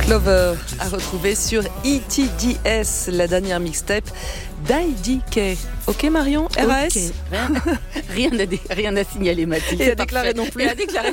Clover à retrouver sur ETDS, la dernière mixtape d'IDK. Ok Marion, RAS okay. Rien à signaler Mathilde. Et à déclarer non plus.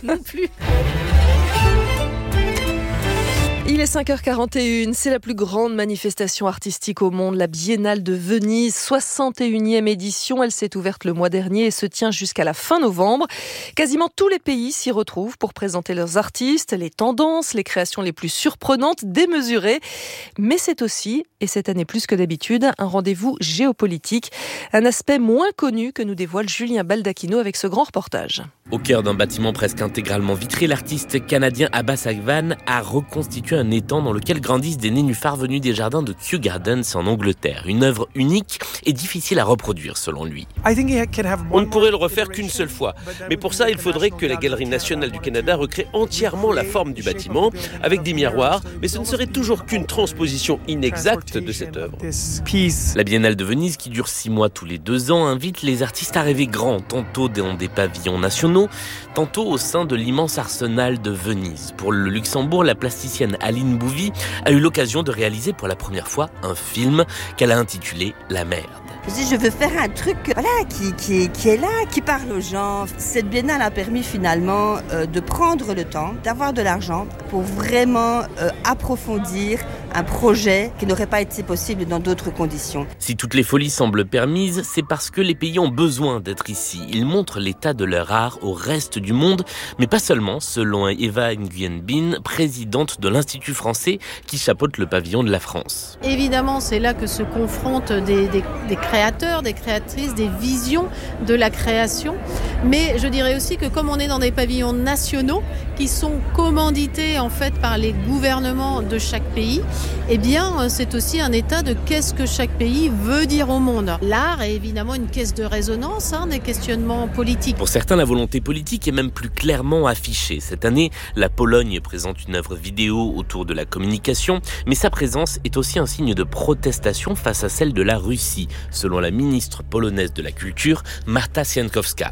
Il est 5h41, c'est la plus grande manifestation artistique au monde, la Biennale de Venise, 61e édition. Elle s'est ouverte le mois dernier et se tient jusqu'à la fin novembre. Quasiment tous les pays s'y retrouvent pour présenter leurs artistes, les tendances, les créations les plus surprenantes, démesurées. Mais c'est aussi, et cette année plus que d'habitude, un rendez-vous géopolitique, un aspect moins connu que nous dévoile Julien Baldacchino avec ce grand reportage. Au cœur d'un bâtiment presque intégralement vitré, l'artiste canadien Abbas Agvan a reconstitué un étang dans lequel grandissent des nénuphars venus des jardins de Kew Gardens en Angleterre. Une œuvre unique et difficile à reproduire selon lui. On ne pourrait le refaire qu'une seule fois. Mais pour ça, il faudrait que la Galerie nationale du Canada recrée entièrement la forme du bâtiment avec des miroirs, mais ce ne serait toujours qu'une transposition inexacte de cette œuvre. La Biennale de Venise, qui dure 6 mois tous les 2 ans, invite les artistes à rêver grand, tantôt dans des pavillons nationaux, tantôt au sein de l'immense arsenal de Venise. Pour le Luxembourg, la plasticienne Aline Bouvy a eu l'occasion de réaliser pour la première fois un film qu'elle a intitulé La Merde. Je veux faire un truc qui est là, qui parle aux gens. Cette biennale a permis finalement de prendre le temps, d'avoir de l'argent pour vraiment approfondir un projet qui n'aurait pas été possible dans d'autres conditions. Si toutes les folies semblent permises, c'est parce que les pays ont besoin d'être ici. Ils montrent l'état de leur art au reste du monde, mais pas seulement, selon Eva Nguyen Bin, présidente de l'Institut français qui chapeaute le pavillon de la France. Évidemment, c'est là que se confrontent des créateurs, des créatrices, des visions de la création. Mais je dirais aussi que comme on est dans des pavillons nationaux qui sont commandités en fait par les gouvernements de chaque pays, eh bien c'est aussi un état de qu'est-ce que chaque pays veut dire au monde. L'art est évidemment une caisse de résonance des questionnements politiques. Pour certains, la volonté politique est même plus clairement affichée. Cette année, la Pologne présente une œuvre vidéo autour de la communication, mais sa présence est aussi un signe de protestation face à celle de la Russie, selon la ministre polonaise de la Culture, Marta Siankowska.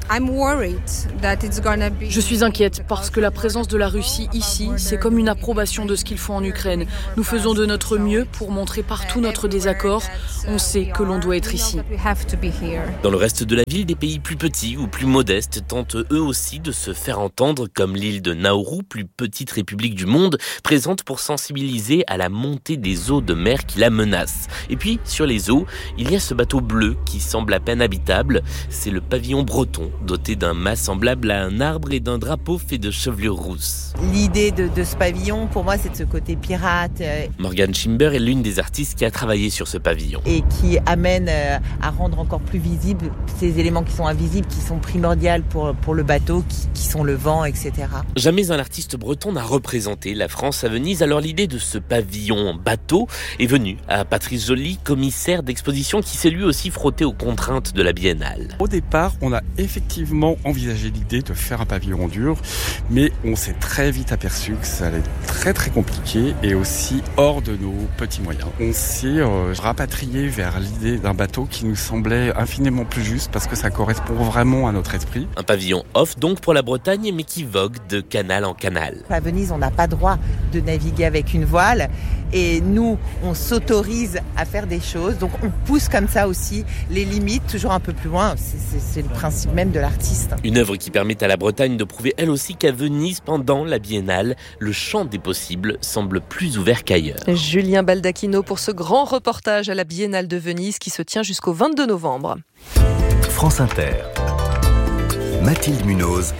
Je suis inquiète parce que la présence de la Russie ici, c'est comme une approbation de ce qu'ils font en Ukraine. Nous faisons de notre mieux pour montrer partout notre désaccord. On sait que l'on doit être ici. Dans le reste de la ville, des pays plus petits ou plus modestes tentent eux aussi de se faire entendre, comme l'île de Nauru, plus petite république du monde, présente pour sensibiliser à la montée des eaux de mer qui la menacent. Et puis, sur les eaux, il y a ce bateau bleu qui semble à peine habitable. C'est le pavillon breton, doté d'un mât semblable à un arbre et d'un drapeau fait de chevelure rousse. L'idée de ce pavillon, pour moi, c'est de ce côté pirate. Morgane Schimber est l'une des artistes qui a travaillé sur ce pavillon. Et qui amène à rendre encore plus visibles ces éléments qui sont invisibles, qui sont primordiaux pour le bateau, qui sont le vent, etc. Jamais un artiste breton n'a représenté la France à Venise, alors l'idée de ce pavillon bateau est venue à Patrice Joly, commissaire d'exposition qui s'est lui aussi frotté aux contraintes de la Biennale. Au départ, on a effectivement envisagé l'idée de faire un pavillon dur, mais on s'est très vite aperçu que ça allait être très très compliqué et aussi hors de nos petits moyens. On s'est rapatrié vers l'idée d'un bateau qui nous semblait infiniment plus juste parce que ça correspond vraiment à notre esprit. Un pavillon off donc pour la Bretagne, mais qui vogue de canal en canal. À Venise, on n'a pas droit de naviguer avec une voile et nous, on s'autorise à faire des choses. Donc on pousse comme ça aussi les limites, toujours un peu plus loin. C'est le principe même de l'artiste. Une œuvre qui permet à la Bretagne de prouver elle aussi qu'à Venise, pendant la Biennale, le champ des possibles semble plus ouvert qu'ailleurs. Julien Baldacchino pour ce grand reportage à la Biennale de Venise qui se tient jusqu'au 22 novembre. France Inter. Mathilde Munoz.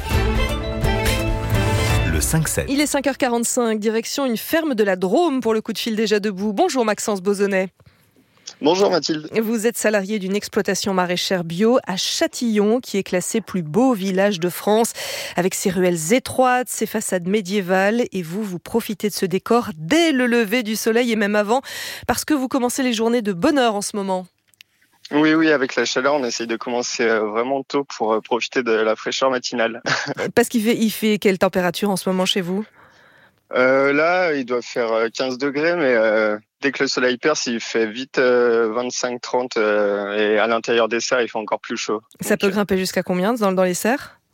Le 5-7. Il est 5h45, direction une ferme de la Drôme pour le coup de fil déjà debout. Bonjour Maxence Bozonnet. Bonjour Mathilde. Vous êtes salarié d'une exploitation maraîchère bio à Châtillon, qui est classé plus beau village de France, avec ses ruelles étroites, ses façades médiévales. Et vous profitez de ce décor dès le lever du soleil et même avant, parce que vous commencez les journées de bonne heure en ce moment. Oui, avec la chaleur, on essaye de commencer vraiment tôt pour profiter de la fraîcheur matinale. Parce qu'il fait quelle température en ce moment chez vous ? Là, il doit faire 15 degrés, mais dès que le soleil perce, il fait vite 25-30 et à l'intérieur des serres, il fait encore plus chaud. Ça peut grimper jusqu'à combien dans les serres ?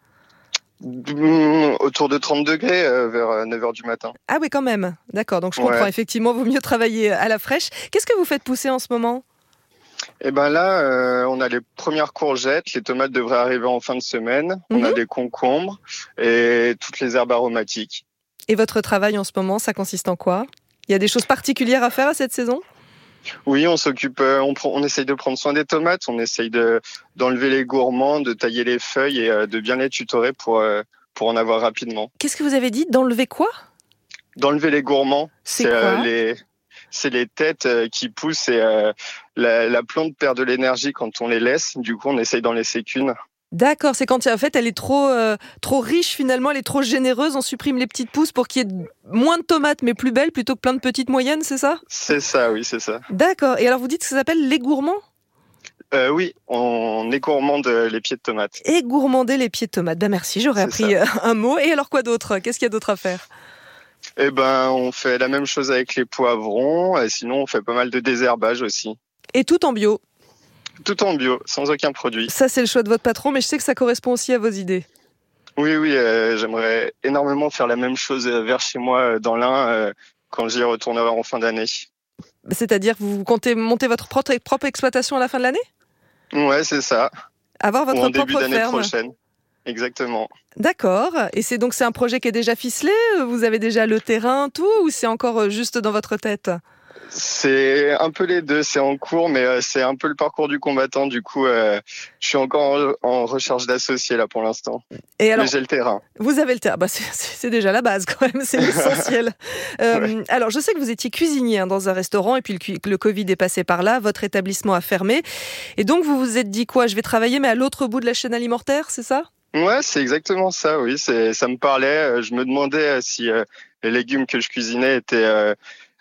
Autour de 30 degrés vers 9h du matin. Ah oui, quand même. D'accord, donc je comprends. Effectivement, vaut mieux travailler à la fraîche. Qu'est-ce que vous faites pousser en ce moment ? Et ben là, on a les premières courgettes. Les tomates devraient arriver en fin de semaine. On a des concombres et toutes les herbes aromatiques. Et votre travail en ce moment, ça consiste en quoi ? Il y a des choses particulières à faire à cette saison ? Oui, on s'occupe, on essaye de prendre soin des tomates, on essaye d'enlever les gourmands, de tailler les feuilles et de bien les tutorer pour en avoir rapidement. Qu'est-ce que vous avez dit ? D'enlever quoi ? D'enlever les gourmands. C'est quoi ? C'est les têtes qui poussent et la plante perd de l'énergie quand on les laisse. Du coup, on essaye d'en laisser qu'une. D'accord, c'est quand en fait elle est trop riche finalement, elle est trop généreuse, on supprime les petites pousses pour qu'il y ait moins de tomates mais plus belles plutôt que plein de petites moyennes, c'est ça ? C'est ça, oui, c'est ça. D'accord, et alors vous dites que ça s'appelle les gourmands ? Oui, on égourmande les pieds de tomates. Égourmander les pieds de tomates, ben merci, j'aurais appris un mot. Et alors quoi d'autre ? Qu'est-ce qu'il y a d'autre à faire ? Eh ben, on fait la même chose avec les poivrons, et sinon on fait pas mal de désherbage aussi. Et tout en bio ? Tout en bio, sans aucun produit. Ça, c'est le choix de votre patron, mais je sais que ça correspond aussi à vos idées. Oui, j'aimerais énormément faire la même chose vers chez moi dans l'Ain quand j'y retournerai en fin d'année. C'est-à-dire que vous comptez monter votre propre exploitation à la fin de l'année ? Ouais, c'est ça. Avoir votre propre ferme ? Ou en début d'année prochaine. Exactement. D'accord. Et c'est un projet qui est déjà ficelé ? Vous avez déjà le terrain, tout ? Ou c'est encore juste dans votre tête ? C'est un peu les deux, c'est en cours, mais c'est un peu le parcours du combattant. Du coup, je suis encore en recherche d'associés là pour l'instant. Et alors, mais j'ai le terrain. Vous avez le terrain. C'est déjà la base quand même, c'est l'essentiel. Alors, je sais que vous étiez cuisinier dans un restaurant et puis le Covid est passé par là. Votre établissement a fermé. Et donc, vous vous êtes dit quoi ? Je vais travailler, mais à l'autre bout de la chaîne alimentaire, c'est ça ? Ouais, c'est exactement ça, oui. Ça me parlait. Je me demandais si les légumes que je cuisinais étaient...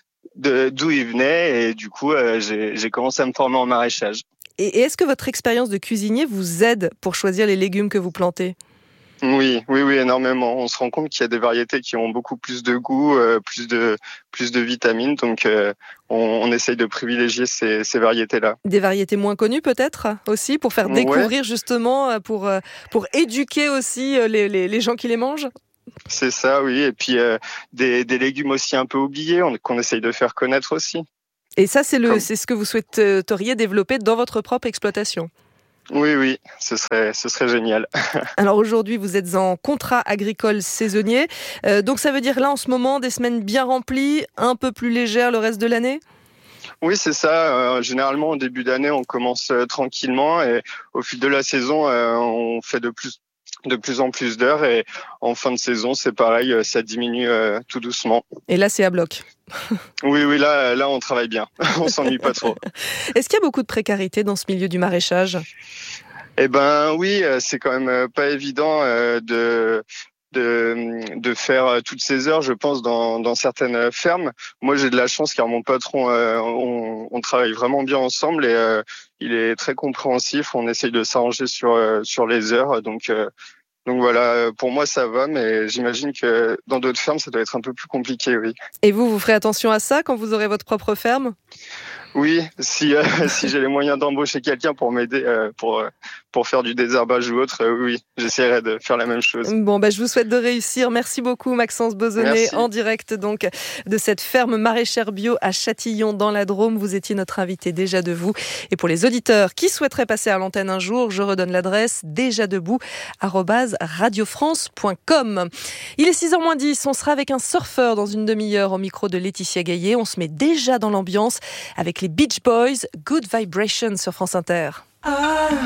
d'où ils venaient et du coup j'ai commencé à me former en maraîchage. Et est-ce que votre expérience de cuisinier vous aide pour choisir les légumes que vous plantez ? Oui, énormément. On se rend compte qu'il y a des variétés qui ont beaucoup plus de goût, plus de vitamines, donc on essaye de privilégier ces variétés-là. Des variétés moins connues peut-être aussi, pour faire découvrir justement, pour éduquer aussi les gens qui les mangent ? C'est ça, oui. Et puis des légumes aussi un peu oubliés qu'on essaye de faire connaître aussi. Et ça, c'est ce que vous souhaiteriez développer dans votre propre exploitation ? Oui, ce serait génial. Alors aujourd'hui, vous êtes en contrat agricole saisonnier. Donc ça veut dire là, en ce moment, des semaines bien remplies, un peu plus légères le reste de l'année ? Oui, c'est ça. Généralement, au début d'année, on commence tranquillement et au fil de la saison, on fait de plus en plus d'heures et en fin de saison, c'est pareil, ça diminue tout doucement. Et là, c'est à bloc. Oui, là, on travaille bien. On s'ennuie pas trop. Est-ce qu'il y a beaucoup de précarité dans ce milieu du maraîchage ? Eh ben oui, c'est quand même pas évident de faire toutes ces heures, je pense, dans certaines fermes. Moi, j'ai de la chance car mon patron, on travaille vraiment bien ensemble et il est très compréhensif. On essaye de s'arranger sur les heures, donc voilà, pour moi ça va, mais j'imagine que dans d'autres fermes ça doit être un peu plus compliqué, oui. Et vous ferez attention à ça quand vous aurez votre propre ferme ? Oui, si j'ai les moyens d'embaucher quelqu'un pour m'aider pour faire du désherbage ou autre, oui, j'essaierai de faire la même chose. Bon, je vous souhaite de réussir. Merci beaucoup Maxence Bozonnet. Merci. En direct donc de cette ferme maraîchère bio à Châtillon dans la Drôme. Vous étiez notre invité Déjà Debout. Et pour les auditeurs qui souhaiteraient passer à l'antenne un jour, je redonne l'adresse déjà-debout@radiofrance.com. Il est 6h moins 10. On sera avec un surfeur dans une demi-heure au micro de Laetitia Gaillet. On se met déjà dans l'ambiance avec les Beach Boys, Good Vibration sur France Inter.